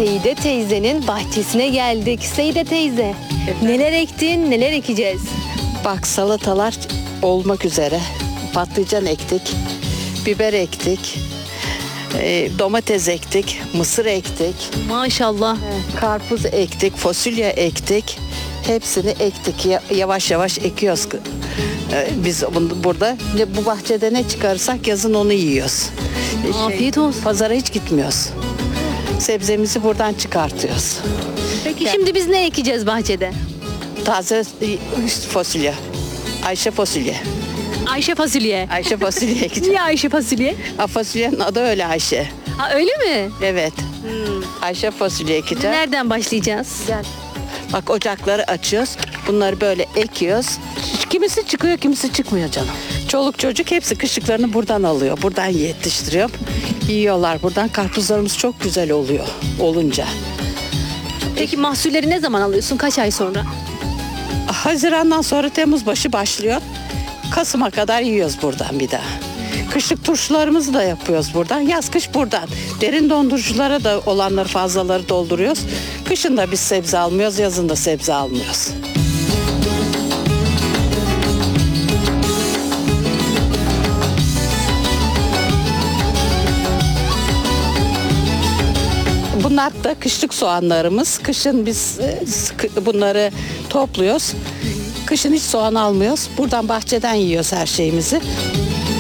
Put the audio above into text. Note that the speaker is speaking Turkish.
Seyide teyzenin bahçesine geldik. Seyide teyze, neler ektin, neler ekeceğiz? Bak salatalar olmak üzere. Patlıcan ektik, biber ektik, domates ektik, mısır ektik, Maşallah. karpuz ektik, fasulye ektik. Hepsini ektik. Yavaş yavaş ekiyoruz. Biz burada bu bahçede ne çıkarırsak yazın onu yiyoruz. Afiyet olsun. Pazara hiç gitmiyoruz. Sebzemizi buradan çıkartıyoruz. Peki şimdi biz ne ekeceğiz bahçede? Taze fasulye. Ayşe fasulye. Ayşe fasulye. Ayşe fasulye ekeceğiz. Niye Ayşe fasulye? Fasulyenin adı öyle Ayşe. Ha öyle mi? Evet. Ayşe fasulye ekeceğiz. Nereden başlayacağız? Gel. Bak ocakları açıyoruz. Bunları böyle ekiyoruz. Kimisi çıkıyor, kimisi çıkmıyor canım. Çoluk çocuk hepsi kışlıklarını buradan alıyor. Buradan yetiştiriyorum. Yiyorlar buradan. Karpuzlarımız çok güzel oluyor olunca. Peki mahsulleri ne zaman alıyorsun? Kaç ay sonra? Haziran'dan sonra Temmuz başı başlıyor. Kasım'a kadar yiyoruz buradan bir daha. Kışlık turşularımızı da yapıyoruz buradan. Yaz kış buradan. Derin donduruculara da olanları fazlaları dolduruyoruz. Kışın da biz sebze almıyoruz, yazın da sebze almıyoruz. Bunlar da kışlık soğanlarımız. Kışın biz bunları topluyoruz. Kışın hiç soğan almıyoruz. Buradan bahçeden yiyoruz her şeyimizi.